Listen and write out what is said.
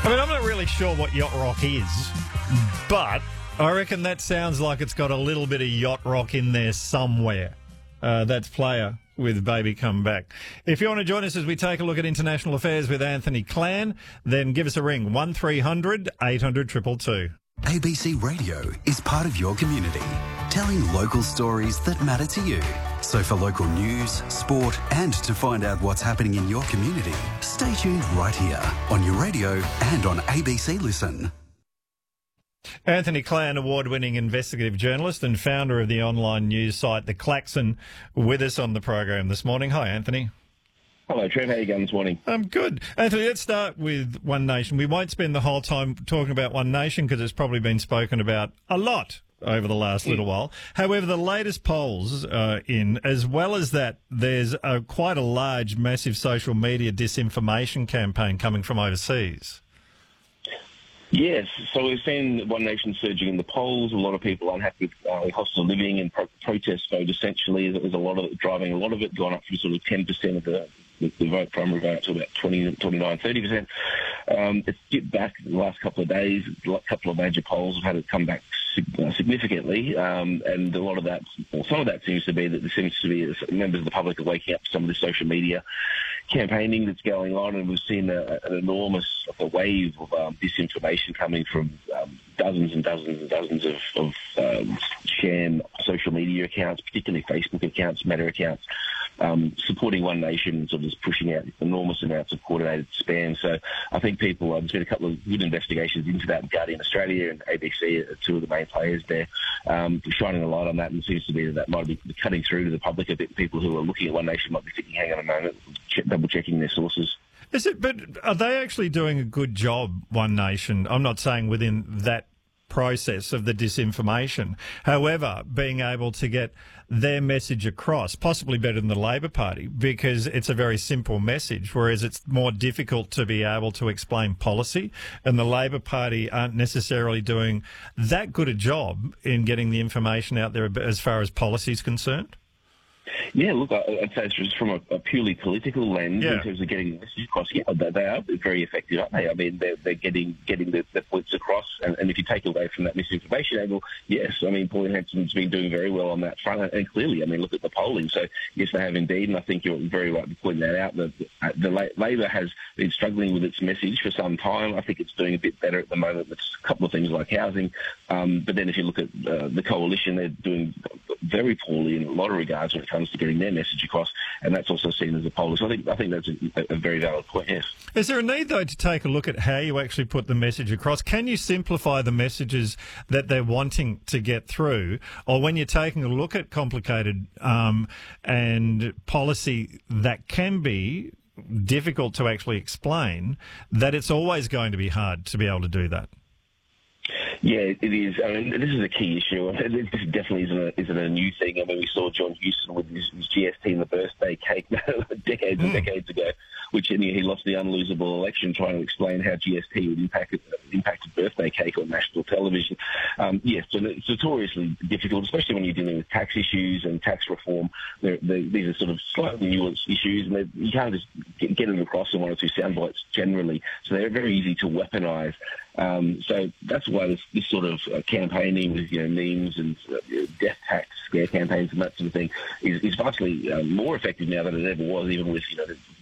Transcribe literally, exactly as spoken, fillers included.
I mean, I'm not really sure what yacht rock is, but I reckon that sounds like it's got a little bit of yacht rock in there somewhere. Uh, that's Player with Baby Come Back. If you want to join us as we take a look at international affairs with Anthony Clan, then give us a ring, one three hundred eight hundred two two two. A B C Radio is part of your community, telling local stories that matter to you. So for local news, sport and to find out what's happening in your community, stay tuned right here on your radio and on A B C Listen. Anthony Clan, award-winning investigative journalist and founder of the online news site The Klaxon, with us on the program this morning. Hi, Anthony. Hello, Trev. How are you going this morning? I'm good. Anthony, let's start with One Nation. We won't spend the whole time talking about One Nation because it's probably been spoken about a lot over the last little while. However, the latest polls uh, in, as well as that, there's a, quite a large, massive social media disinformation campaign coming from overseas. Yes, so we've seen One Nation surging in the polls. A lot of people unhappy with uh, cost of living and pro- protest vote. Essentially, there's a lot of it driving. A lot of it gone up from sort of ten percent of the, the, the vote primary vote to about twenty, twenty-nine, thirty percent. Um, it's dipped back the last couple of days. A couple of major polls have had it come back significantly, um, and a lot of that, well, some of that seems to be that there seems to be members of the public are waking up to some of the social media campaigning that's going on, and we've seen a, an enormous a wave of um, disinformation coming from um, dozens and dozens and dozens of, of um, sham social media accounts, particularly Facebook accounts, Meta accounts, um, supporting One Nation and sort of pushing out enormous amounts of coordinated spam. So I think people, uh, there's been a couple of good investigations into that. Guardian Australia and A B C are two of the main players there, um, shining a light on that, and it seems to be that that might be cutting through to the public a bit. People who are looking at One Nation might be thinking, hang on a moment, check, double checking their sources. Is it? But are they actually doing a good job, One Nation? I'm not saying within that process of the disinformation. However, being able to get their message across, possibly better than the Labor Party, because it's a very simple message, whereas it's more difficult to be able to explain policy, and the Labor Party aren't necessarily doing that good a job in getting the information out there as far as policy is concerned? Yeah, look, I'd say it's just from a, a purely political lens yeah. in terms of getting the message across. Yeah, they, they are very effective, aren't they? I mean, they're, they're getting getting the, the points across, and, and if you take away from that misinformation angle, yes, I mean, Pauline Hanson's been doing very well on that front, and clearly, I mean, look at the polling. So, yes, they have indeed, and I think you're very right to point that out. The, the Labor has been struggling with its message for some time. I think it's doing a bit better at the moment with a couple of things like housing, um, but then if you look at uh, the coalition, they're doing very poorly in a lot of regards when it comes to getting their message across, and that's also seen as a poll. So I think I think that's a, a very valid point, yes. Is there a need, though, to take a look at how you actually put the message across? Can you simplify the messages that they're wanting to get through? Or when you're taking a look at complicated um, and policy that can be difficult to actually explain, that it's always going to be hard to be able to do that? Yeah, it is. I mean, this is a key issue. This definitely isn't a, isn't a new thing. I mean, we saw John Hewson with his, his G S T and the birthday cake decades and mm. decades ago, which and he lost the unlosable election trying to explain how G S T would impact impacted birthday cake on national television. Um, yes, so it's notoriously difficult, especially when you're dealing with tax issues and tax reform. They're, they're, these are sort of slightly nuanced issues, and you can't just get, get them across in one or two sound bites generally. So they're very easy to weaponise. Um, so that's why this, this sort of uh, campaigning with, you know, memes and uh, death tax scare campaigns and that sort of thing is, is vastly uh, more effective now than it ever was, even with, you know, the